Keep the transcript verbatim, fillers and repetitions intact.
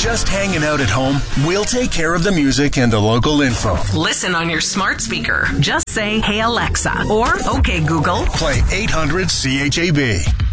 just hanging out at home? We'll take care of the music and the local info. Listen on your smart speaker. Just say, "Hey Alexa," or "Okay Google." Play eight hundred C H A B.